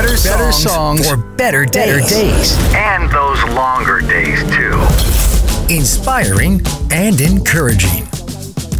Better songs for better days. And those longer days, too. Inspiring and encouraging.